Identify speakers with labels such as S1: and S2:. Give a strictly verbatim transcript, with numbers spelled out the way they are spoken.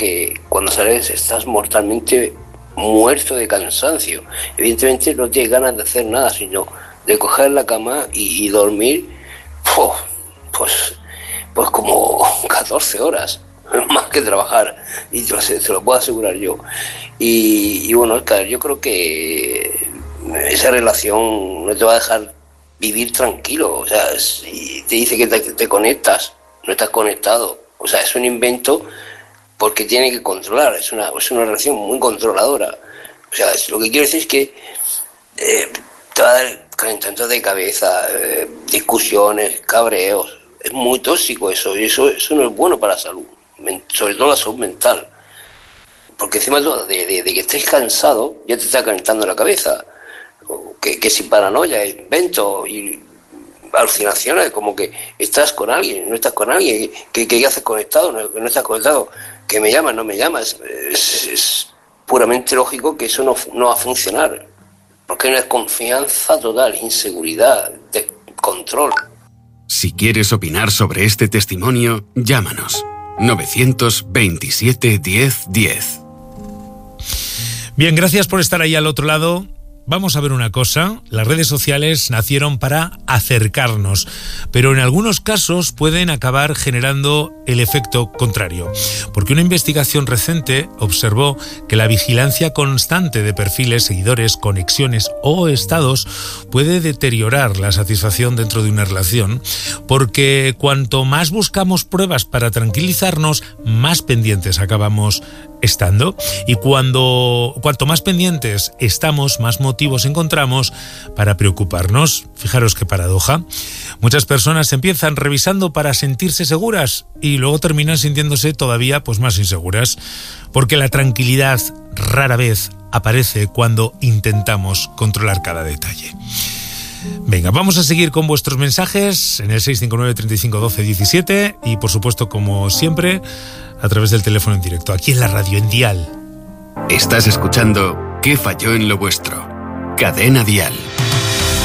S1: que cuando sales estás mortalmente muerto de cansancio. Evidentemente no tienes ganas de hacer nada, sino de coger la cama y, y dormir, pues, pues, pues como catorce horas, más que trabajar, y te lo, te lo puedo asegurar yo. Y, y bueno, Oscar, yo creo que esa relación no te va a dejar vivir tranquilo. O sea, si te dice que te, te conectas, no estás conectado. O sea, es un invento porque tiene que controlar, es una, es una relación muy controladora. O sea, lo que quiero decir es que eh, te va a dar calentamientos de cabeza, eh, discusiones, cabreos. Es muy tóxico eso, y eso, eso no es bueno para la salud, sobre todo la salud mental. Porque encima de, de, de que estés cansado, ya te está calentando la cabeza. Que, que sin paranoia, invento y alucinaciones, como que estás con alguien, no estás con alguien, que, que haces conectado, no, no estás conectado, que me llamas, no me llamas. Es, es puramente lógico que eso no, no va a funcionar, porque hay una desconfianza total, inseguridad, descontrol.
S2: Si quieres opinar sobre este testimonio, llámanos novecientos veintisiete diez diez.
S3: Bien, gracias por estar ahí al otro lado. Vamos a ver una cosa, las redes sociales nacieron para acercarnos, pero en algunos casos pueden acabar generando el efecto contrario, porque una investigación reciente observó que la vigilancia constante de perfiles, seguidores, conexiones o estados puede deteriorar la satisfacción dentro de una relación, porque cuanto más buscamos pruebas para tranquilizarnos, más pendientes acabamos estando, y cuando cuanto más pendientes estamos, más motivos encontramos para preocuparnos. Fijaros qué paradoja. Muchas personas empiezan revisando para sentirse seguras y luego terminan sintiéndose todavía pues más inseguras, porque la tranquilidad rara vez aparece cuando intentamos controlar cada detalle. Venga, vamos a seguir con vuestros mensajes en el seis cinco nueve, treinta y cinco, doce, diecisiete y por supuesto, como siempre, a través del teléfono en directo, aquí en la radio, en Dial.
S2: Estás escuchando ¿Qué falló en lo vuestro? Cadena Dial.